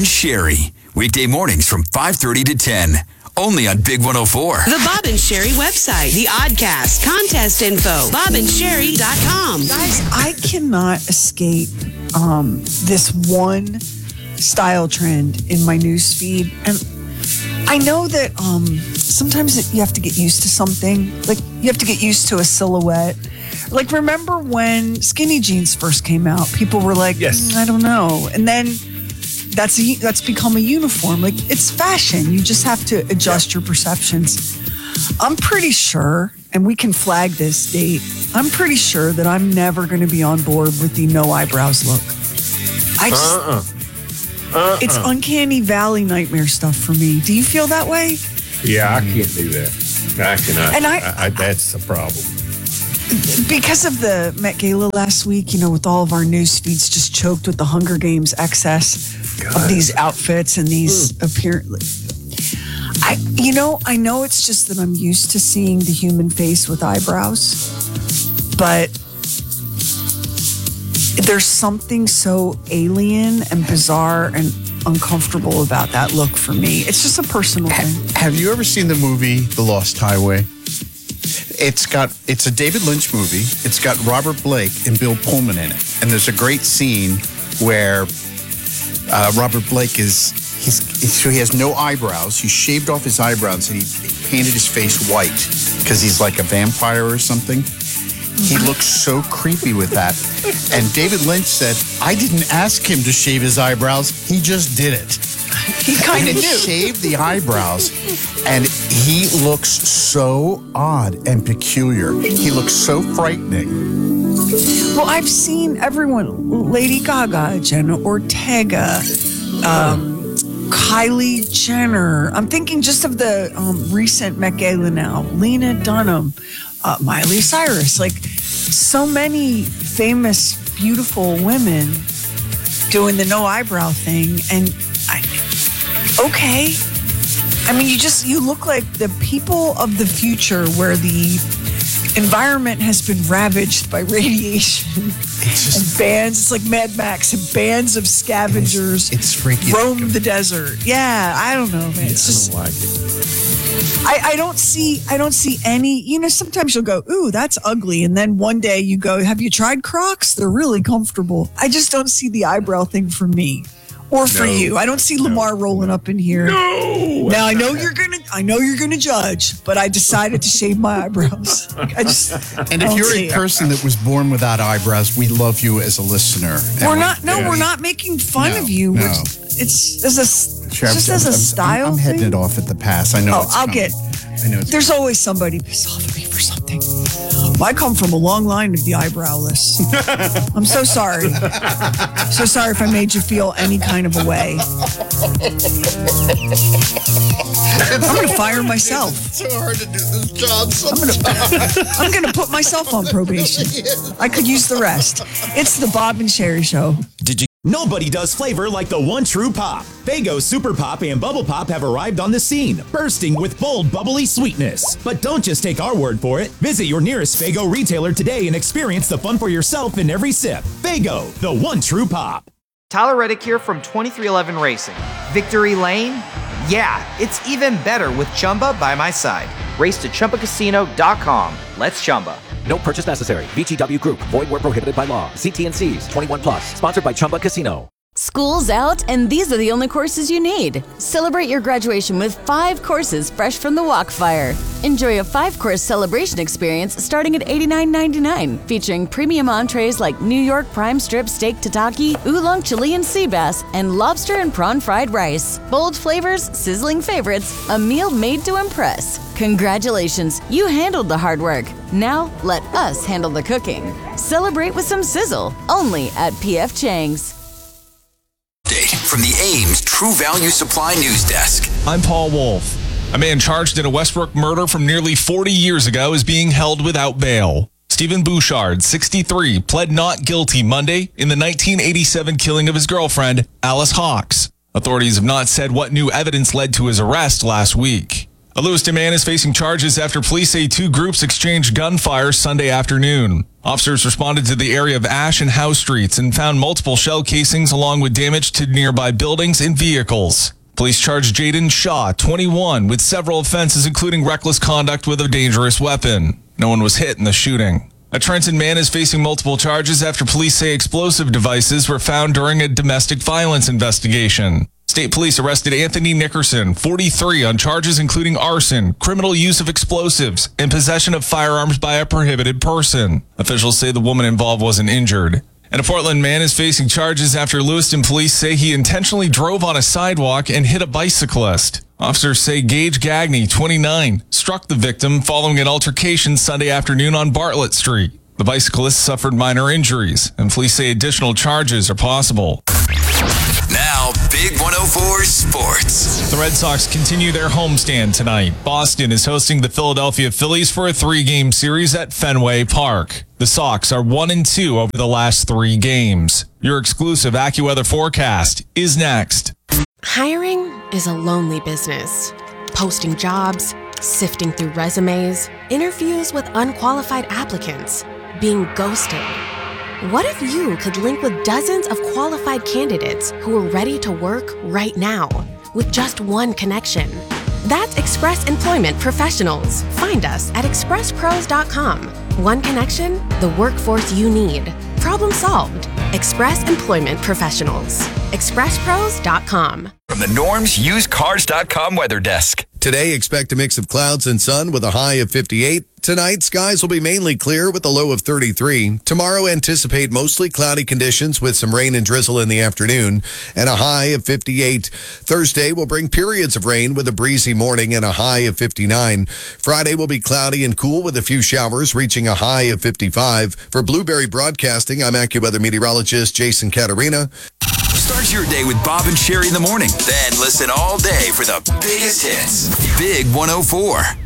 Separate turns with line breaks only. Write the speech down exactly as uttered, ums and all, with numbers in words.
and Sherry. Weekday mornings from five thirty to ten. Only on Big one oh four.
The Bob and Sherry website, the Oddcast, contest info, bob and sherry dot com.
Guys, I cannot escape um, this one style trend in my news feed. And I know that um, sometimes you have to get used to something. Like, you have to get used to a silhouette. Like, remember when skinny jeans first came out? People were like,
yes.
mm, I don't know. And then that's a, that's become a uniform. Like, it's fashion. You just have to adjust your perceptions. I'm pretty sure, and we can flag this date, I'm pretty sure that I'm never going to be on board with the no eyebrows look. I just...
Uh-uh. Uh-uh.
It's uncanny valley nightmare stuff for me. Do you feel that way?
Yeah, I can't do that. I cannot.
And I,
I, I that's the problem.
Because of the Met Gala last week, you know, with all of our news feeds just choked with the Hunger Games excess God. of these outfits and these mm. appearance. I, you know, I know it's just that I'm used to seeing the human face with eyebrows, but there's something so alien and bizarre and uncomfortable about that look for me. It's just a personal thing.
Have you ever seen the movie The Lost Highway? It's got it's a David Lynch movie. It's got Robert Blake and Bill Pullman in it. And there's a great scene where uh, Robert Blake is he's so he has no eyebrows. He shaved off his eyebrows and he painted his face white because he's like a vampire or something. He looks so creepy with that. And David Lynch said, I didn't ask him to shave his eyebrows. He just did it.
He kind of
knew. Shaved the eyebrows. And he looks so odd and peculiar. He looks so frightening.
Well, I've seen everyone, Lady Gaga, Jenna Ortega, um, Kylie Jenner. I'm thinking just of the um, recent Met Gala now. Lena Dunham. Uh, Miley Cyrus, like so many famous, beautiful women doing the no eyebrow thing. And I, okay. I mean, you just, you look like the people of the future where the environment has been ravaged by radiation and bands. It's like Mad Max and bands of scavengers
it's, it's freaky
roam the desert. Yeah, I don't know, man.
Yeah,
it's just,
I don't like it.
I, I don't see I don't see any, you know, sometimes you'll go, ooh, that's ugly. And then one day you go, have you tried Crocs? They're really comfortable. I just don't see the eyebrow thing for me or for
No.
you. I don't see Lamar
No.
rolling up in here.
No.
Now I know you're gonna I know you're gonna judge, but I decided to shave my eyebrows. I just
And
I
if
don't
you're
see
a
it.
person that was born without eyebrows, we love you as a listener. And
We're
we-
not no,
yeah.
we're not making fun
No,
of you.
no.
We're just, it's as a
Sure,
just
I'm,
as a
I'm-
style.
I'm, I'm heading
thing.
it off at the pass. I know
Oh,
it's
I'll
coming.
get
I know it's
There's always somebody pissed off at me for something. I come from a long line of the eyebrowless. I'm so sorry. So sorry if I made you feel any kind of a way. I'm going to fire myself.
It's so hard to do this job sometimes.
I'm gonna, I'm gonna put myself on probation. I could use the rest. It's the Bob and Sherry Show.
Did you? Nobody does flavor like the one true pop. Faygo Super Pop and Bubble Pop have arrived on the scene, bursting with bold, bubbly sweetness. But don't just take our word for it. Visit your nearest Faygo retailer today and experience the fun for yourself in every sip. Faygo, the one true pop.
Tyler Reddick here from twenty-three eleven Racing. Victory Lane? Yeah, it's even better with Chumba by my side. Race to Chumba Casino dot com. Let's Chumba.
No purchase necessary. V G W Group. Void where prohibited by law. See T and C's. twenty-one plus. Sponsored by Chumba Casino.
School's out, and these are the only courses you need. Celebrate your graduation with five courses fresh from the Walkfire. Enjoy a five-course celebration experience starting at eighty-nine ninety-nine, featuring premium entrees like New York prime strip steak tataki, oolong Chilean sea bass, and lobster and prawn fried rice. Bold flavors, sizzling favorites, a meal made to impress. Congratulations, you handled the hard work. Now let us handle the cooking. Celebrate with some sizzle, only at P F Chang's.
From the Ames True Value Supply News Desk.
I'm Paul Wolf. A man charged in a Westbrook murder from nearly forty years ago is being held without bail. Stephen Bouchard, sixty-three, pled not guilty Monday in the nineteen eighty-seven killing of his girlfriend, Alice Hawks. Authorities have not said what new evidence led to his arrest last week. A Lewiston man is facing charges after police say two groups exchanged gunfire Sunday afternoon. Officers responded to the area of Ash and Howe Streets and found multiple shell casings along with damage to nearby buildings and vehicles. Police charged Jaden Shaw, twenty-one, with several offenses including reckless conduct with a dangerous weapon. No one was hit in the shooting. A Trenton man is facing multiple charges after police say explosive devices were found during a domestic violence investigation. State police arrested Anthony Nickerson, forty-three, on charges including arson, criminal use of explosives, and possession of firearms by a prohibited person. Officials say the woman involved wasn't injured. And a Portland man is facing charges after Lewiston police say he intentionally drove on a sidewalk and hit a bicyclist. Officers say Gage Gagney, twenty-nine, struck the victim following an altercation Sunday afternoon on Bartlett Street. The bicyclist suffered minor injuries, and police say additional charges are possible.
Now, Big one oh four Sports.
The Red Sox continue their homestand tonight. Boston is hosting the Philadelphia Phillies for a three-game series at Fenway Park. The Sox are one and two over the last three games. Your exclusive AccuWeather forecast is next.
Hiring is a lonely business. Posting jobs, sifting through resumes, interviews with unqualified applicants, being ghosted. What if you could link with dozens of qualified candidates who are ready to work right now with just one connection? That's Express Employment Professionals. Find us at express pros dot com. One connection, the workforce you need. Problem solved. Express Employment Professionals. express pros dot com.
From the Norm's Used Cars dot com weather desk.
Today, expect a mix of clouds and sun with a high of fifty-eight. Tonight, skies will be mainly clear with a low of thirty-three. Tomorrow, anticipate mostly cloudy conditions with some rain and drizzle in the afternoon and a high of fifty-eight. Thursday will bring periods of rain with a breezy morning and a high of fifty-nine. Friday will be cloudy and cool with a few showers reaching a high of fifty-five. For Blueberry Broadcasting, I'm AccuWeather meteorologist Jason Caterina.
Start your day with Bob and Sherry in the morning. Then listen all day for the biggest hits. Big one oh four.